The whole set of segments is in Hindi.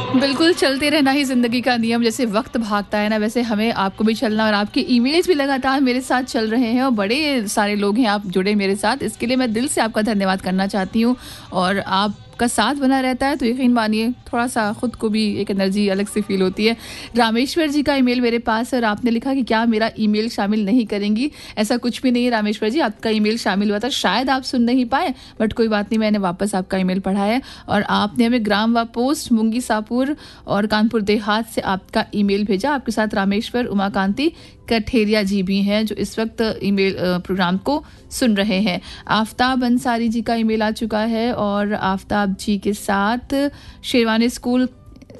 बिल्कुल, चलते रहना ही ज़िंदगी का नियम। जैसे वक्त भागता है ना, वैसे हमें आपको भी चलना, और आपके ईमेल्स भी लगातार मेरे साथ चल रहे हैं और बड़े सारे लोग हैं आप जुड़े मेरे साथ। इसके लिए मैं दिल से आपका धन्यवाद करना चाहती हूँ। और आपका साथ बना रहता है तो यकीन मानिए थोड़ा-सा खुद को भी एक एनर्जी अलग से फ़ील होती है। रामेश्वर जी का ईमेल मेरे पास है और आपने लिखा कि क्या मेरा ईमेल शामिल नहीं करेंगी? ऐसा कुछ भी नहीं है रामेश्वर जी, आपका ईमेल शामिल हुआ था, शायद आप सुन नहीं पाए, बट कोई बात नहीं, मैंने वापस आपका ईमेल पढ़ा है। और आपने हमें ग्राम व पोस्ट मुंगीसापुर और कानपुर देहात से आपका ईमेल भेजा। आपके साथ रामेश्वर उमाकांति कठेरिया जी भी हैं जो इस वक्त ईमेल प्रोग्राम को सुन रहे हैं। आफ्ताब अंसारी जी का ईमेल आ चुका है और आफ्ताब जी के साथ शेरवानी स्कूल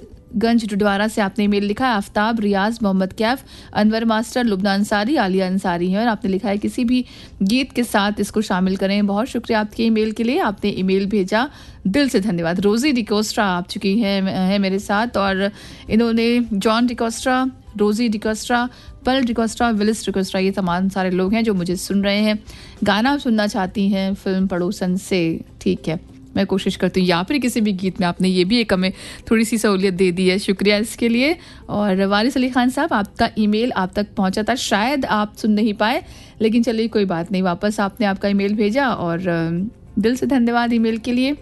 गंज डुडवारा से आपने ईमेल लिखा है। आफ्ताब, रियाज, मोहम्मद कैफ, अनवर मास्टर, लुबना अंसारी, आलिया अंसारी हैं और आपने लिखा है किसी भी गीत के साथ इसको शामिल करें। बहुत शुक्रिया आपके ईमेल के लिए, आपने ईमेल भेजा, दिल से धन्यवाद। रोजी डिकोस्ट्रा आप चुकी हैं मेरे साथ और इन्होंने जॉन डिकोस्ट्रा, रोजी डिकोस्ट्रा, पल डिकोस्ट्रा, विलिस डिकोस्ट्रा, ये तमाम सारे लोग हैं जो मुझे सुन रहे हैं। गाना सुनना चाहती हैं फिल्म पड़ोसन से, ठीक है, मैं कोशिश करती हूँ, या फिर किसी भी गीत में। आपने ये भी एक हमें थोड़ी सी सहूलियत दे दी है, शुक्रिया इसके लिए। और वारिस अली खान साहब, आपका ईमेल आप तक पहुँचा था, शायद आप सुन नहीं पाए, लेकिन चलिए कोई बात नहीं, वापस आपने आपका ईमेल भेजा और दिल से धन्यवाद ईमेल के लिए।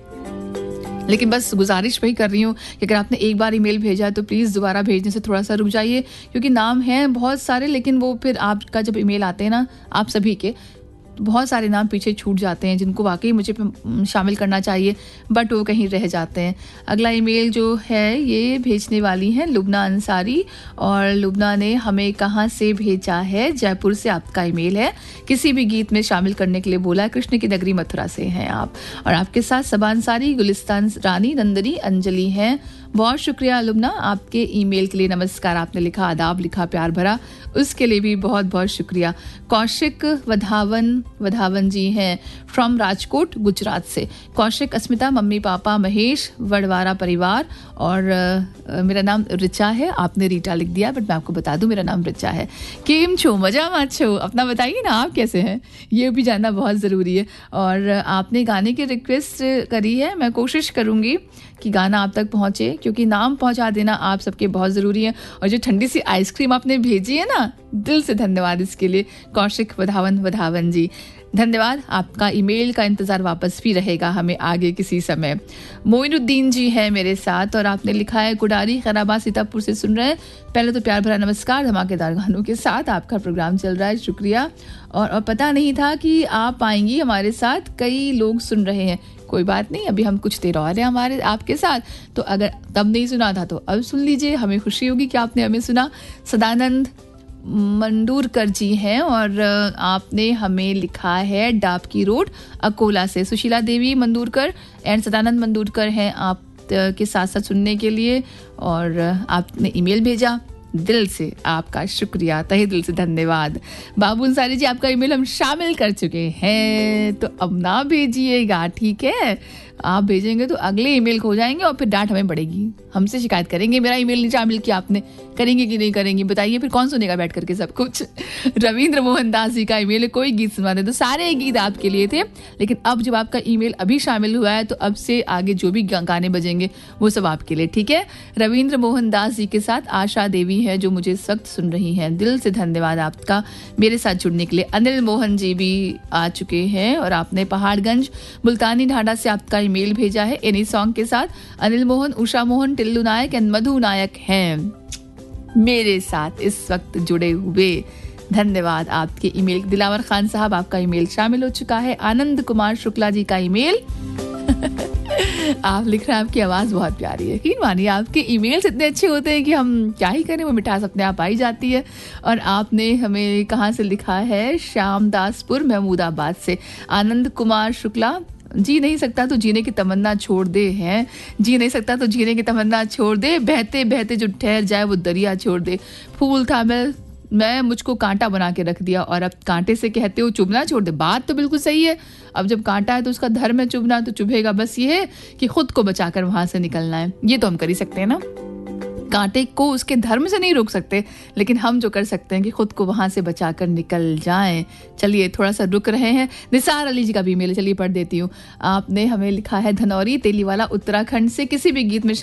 लेकिन बस गुजारिश वही कर रही हूँ कि अगर आपने एक बार ईमेल भेजा तो प्लीज़ दोबारा भेजने से थोड़ा सा रुक जाइए, क्योंकि नाम हैं बहुत सारे, लेकिन वो फिर आपका जब ईमेल आते हैं ना आप सभी के, बहुत सारे नाम पीछे छूट जाते हैं जिनको वाकई मुझे शामिल करना चाहिए, बट वो कहीं रह जाते हैं। अगला ईमेल जो है ये भेजने वाली हैं लुबना अंसारी और लुबना ने हमें कहाँ से भेजा है? जयपुर से आपका ईमेल है, किसी भी गीत में शामिल करने के लिए बोला है। कृष्ण की नगरी मथुरा से हैं आप और आपके साथ सबा अंसारी, गुलिस्तान रानी, नंदनी, अंजलि हैं। बहुत शुक्रिया लुबना आपके ईमेल के लिए। नमस्कार आपने लिखा, आदाब लिखा, प्यार भरा, उसके लिए भी बहुत बहुत शुक्रिया। कौशिक वधावन जी हैं फ्रॉम राजकोट गुजरात से। कौशिक, अस्मिता, मम्मी पापा, महेश, वडवारा परिवार और मेरा नाम रिचा है, आपने रीटा लिख दिया, बट मैं आपको बता दूं मेरा नाम रिचा है। केम छो, मजा मत छो, अपना बताइए ना आप कैसे हैं, ये भी जानना बहुत ज़रूरी है। और आपने गाने की रिक्वेस्ट करी है, मैं कोशिश करूँगी कि गाना आप तक पहुँचे, क्योंकि नाम पहुँचा देना आप सबके बहुत ज़रूरी है। और जो ठंडी सी आइसक्रीम आपने भेजी है ना, दिल से धन्यवाद इसके लिए कौशिक वधावन जी, धन्यवाद। आपका ईमेल का इंतज़ार वापस भी रहेगा हमें आगे किसी समय। मोइनुद्दीन जी है मेरे साथ और आपने लिखा है गुडारी खैराबाद सीतापुर से सुन रहे हैं। पहले तो प्यार भरा नमस्कार, धमाकेदार गानों के साथ आपका प्रोग्राम चल रहा है, शुक्रिया। और पता नहीं था कि आप आएंगी हमारे साथ, कई लोग सुन रहे हैं, कोई बात नहीं, अभी हम कुछ देर और हैं हमारे आपके साथ, तो अगर तब नहीं सुना था तो अब सुन लीजिए, हमें खुशी होगी कि आपने हमें सुना। सदानंद मंदूरकर जी हैं और आपने हमें लिखा है डाबकी रोड अकोला से। सुशीला देवी मंदूरकर एंड सदानंद मंदूरकर हैं आप के साथ साथ सुनने के लिए और आपने ईमेल भेजा, दिल से आपका शुक्रिया, तहे दिल से धन्यवाद। बाबू अंसारी जी, आपका ईमेल हम शामिल कर चुके हैं, तो अब ना भेजिएगा, ठीक है? आप भेजेंगे तो अगले ईमेल खो जाएंगे और फिर डांट हमें पड़ेगी, हमसे शिकायत करेंगे मेरा ईमेल नहीं शामिल किया आपने। करेंगे कि नहीं करेंगे बताइए, फिर कौन सुनेगा बैठ करके सब कुछ। रविंद्र मोहन दास जी का ईमेल है, कोई गीत सुना दे, तो सारे गीत आपके लिए थे, लेकिन अब जब आपका ईमेल अभी शामिल हुआ है तो अब से आगे जो भी गाने बजेंगे वो सब आपके लिए, ठीक है? रविंद्र मोहन दास जी के साथ आशा देवी है जो मुझे इस वक्त सुन रही हैं, दिल से धन्यवाद आपका मेरे साथ जुड़ने के लिए। अनिल मोहन जी भी आ चुके हैं और आपने पहाड़गंज मुल्तानी ढांढा से आपका ईमेल भेजा है एनी सॉन्ग के साथ। अनिल मोहन, उषा मोहन, टिल्लू नायक एंड मधु नायक हैं मेरे साथ इस वक्त जुड़े हुए, धन्यवाद आपके ईमेल। दिलावर खान साहब, आपका ईमेल शामिल हो चुका है। आनंद कुमार शुक्ला जी का ईमेल आप लिख रहे हैं, आपकी आवाज़ बहुत प्यारी है, यकीन मानिए आपके ईमेल्स इतने अच्छे होते हैं कि हम क्या ही करें, वो मिठास अपने आप आई जाती है। और आपने हमें कहाँ से लिखा है? श्यामदासपुर महमूदाबाद से। आनंद कुमार शुक्ला, जी नहीं सकता तो जीने की तमन्ना छोड़ दे, हैं जी नहीं सकता तो जीने की तमन्ना छोड़ दे, बहते बहते जो ठहर जाए वो दरिया छोड़ दे, फूल था मैं मुझको कांटा बना के रख दिया और अब कांटे से कहते हो चुभना छोड़ दे। बात तो बिल्कुल सही है, अब जब कांटा है तो उसका धर्म है चुभना, तो चुभेगा, बस ये है कि खुद को बचाकर वहां से निकलना है, ये तो हम कर ही सकते हैं ना। कांटे को उसके धर्म से नहीं रोक सकते, लेकिन हम जो कर सकते हैं कि खुद को वहां से बचाकर निकल जाएं। चलिए थोड़ा सा रुक रहे हैं। निसार अली जी का भी ईमेल, चलिए पढ़ देती हूँ। आपने हमें लिखा है धनौरी तेलीवाला उत्तराखंड से, किसी भी गीत में